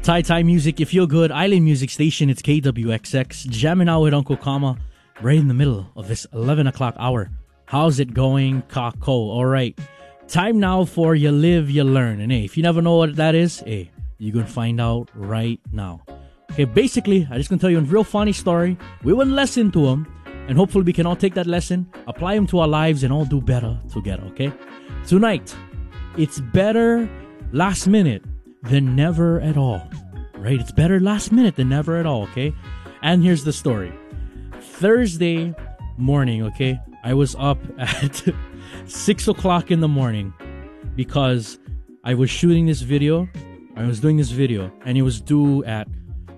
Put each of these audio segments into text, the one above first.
Thai music, you feel good. Island music station, it's KWXX. Jamming out with Uncle Kama right in the middle of this 11 o'clock hour. How's it going, Kako? All right. Time now for You Live, You Learn. And hey, if you never know what that is, hey, you're going to find out right now. Okay, basically, I'm just going to tell you a real funny story. We wouldn't lesson to them. And hopefully we can all take that lesson, apply them to our lives, and all do better together, okay? Tonight, it's better last minute than never at all, right? It's better last minute than never at all, okay? And here's the story. Thursday morning, okay? I was up at 6 o'clock in the morning because I was shooting this video. I was doing this video, and it was due at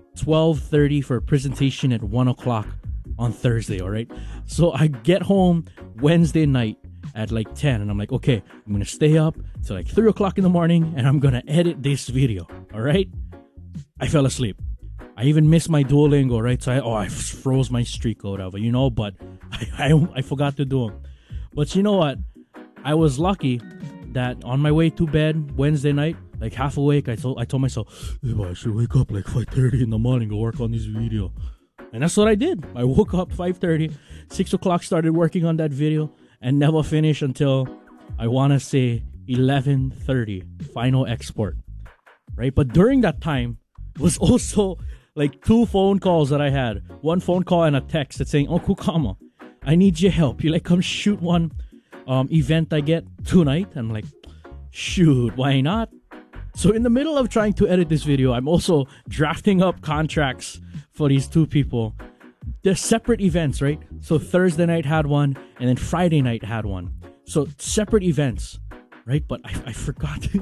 12:30 for a presentation at 1 o'clock on Thursday, all right? So I get home Wednesday night at like 10, and I'm like, okay, I'm gonna stay up till like 3 o'clock in the morning, and I'm gonna edit this video, all right? I fell asleep. I even missed my Duolingo, right? So I froze my streak or whatever, you know, but I forgot to do them. But you know what? I was lucky that on my way to bed Wednesday night, like half awake, I told myself, hey, I should wake up like 5:30 in the morning to work on this video. And that's what I did. I woke up 5:30, 6 o'clock, started working on that video, and never finished until, I want to say, 11:30, final export, right? But during that time, it was also like 2 phone calls that I had. 1 phone call and a text that's saying, Uncle Kama, I need your help. You like come shoot one event I get tonight? I'm like, shoot, why not? So in the middle of trying to edit this video, I'm also drafting up contracts for these 2 people. They're separate events, right? So Thursday night had one, and then Friday night had one. So separate events, right? But I forgot to,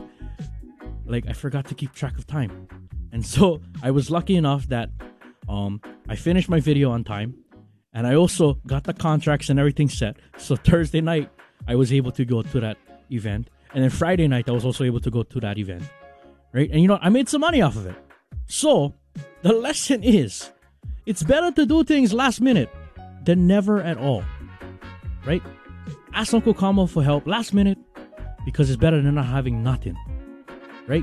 I forgot to keep track of time. And so I was lucky enough that I finished my video on time, and I also got the contracts and everything set. So Thursday night, I was able to go to that event. And then Friday night, I was also able to go to that event, right? And you know, I made some money off of it. So the lesson is, it's better to do things last minute than never at all, right? Ask Uncle Kama for help last minute because it's better than not having nothing, right?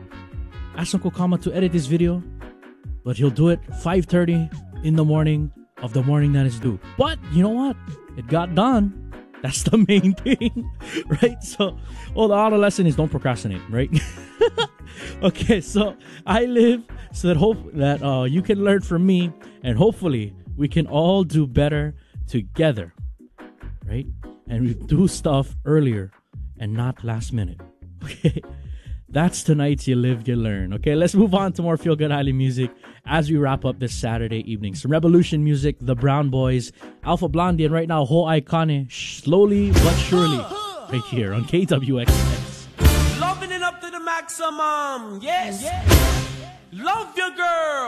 Ask Uncle Kama to edit this video, but he'll do it 5:30 in the morning of the morning that is due. But you know what? It got done. That's the main thing, right? So, the other lesson is don't procrastinate, right? Okay, so I live so that you can learn from me, and hopefully we can all do better together, right? And we do stuff earlier and not last minute. Okay, that's tonight's You Live, You Learn. Okay, let's move on to more Feel Good Island music as we wrap up this Saturday evening. Some Revolution music, the Brown Boys, Alpha Blondie, and right now, Ho Aikane, Slowly But Surely, right here on KWXX. Loving it up to the maximum, yes. Love your girl.